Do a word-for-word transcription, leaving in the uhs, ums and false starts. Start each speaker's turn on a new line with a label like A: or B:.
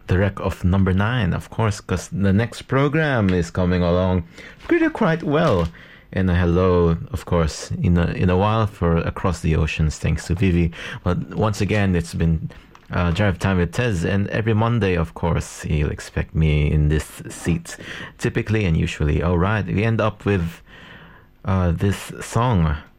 A: the wreck of number nine, of course, because the next program is coming along pretty quite well. And a hello, of course, in a, in a while for Across the Oceans, thanks to Vivi. But once again, it's been uh, Drive Time with Tez, and every Monday, of course, you'll expect me in this seat, typically and usually. All right, we end up with uh, this song